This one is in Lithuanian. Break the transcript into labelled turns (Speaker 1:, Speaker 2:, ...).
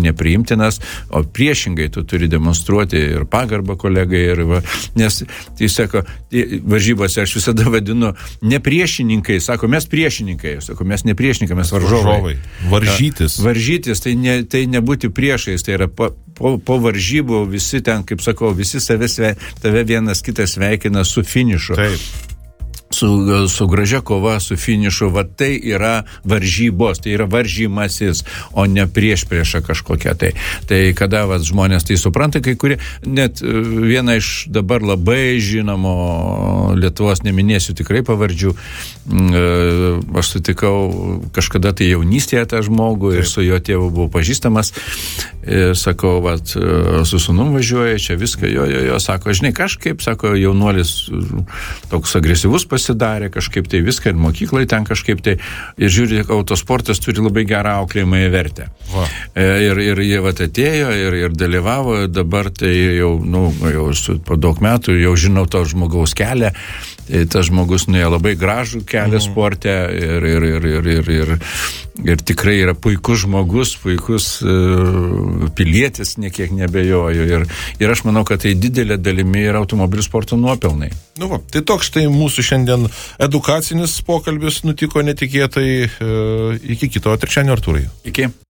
Speaker 1: nepriimtinas, o priešingai tu turi demonstruoti ir pagarbą kolegai, nes tai sako, varžybose aš visada vadinu ne priešininkai, sako, mes priešininkai, sako, mes ne priešininkai, mes varžovai. Varžytis, tai nebūti priešais, tai yra po varžybų visi ten, kaip sakau, visi tave vienas kitas sveikina su finišu.
Speaker 2: Taip.
Speaker 1: Su gražia kova, su finišu, va tai yra varžybos, tai yra varžymasis, o ne priešprieša kažkokia tai. Tai kada va, žmonės tai supranta, kai kurie, net viena iš dabar labai žinomo Lietuvos, neminėsiu tikrai pavardžių, aš sutikau kažkada tai jaunystėje tą žmogų ir su jo tėvu buvau pažįstamas, sakau, va, su sūnum važiuoja, čia viską, jo, sako, žinai, kažkaip, sako, jaunuolis toks agresyvus pasidarė, kažkaip tai viską ir mokyklai ten kažkaip tai, ir žiūri, autosportas turi labai gerą auklėjimąją vertę. Ir jie vat atėjo ir dalyvavo, dabar tai jau po daug metų jau žinau to žmogaus kelią, tas žmogus nuėjo labai gražų kelią sporte ir tikrai yra puikus žmogus, puikus pilietis, niekiek nebejoju. Ir aš manau, kad tai didelė dalimi yra automobilių sporto nuopelnai.
Speaker 2: Tai toks štai mūsų šiandien edukacinis pokalbis nutiko netikėtai. Iki kito trečiadienio, Artūrai.
Speaker 1: Iki.